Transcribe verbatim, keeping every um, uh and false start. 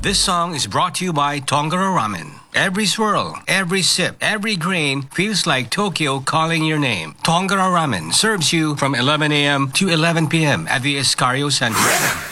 This song is brought to you by Tongara Ramen. Every swirl, every sip, every grain feels like Tokyo calling your name. Tongara Ramen serves you from eleven a.m. to eleven p.m. at the Escario Center.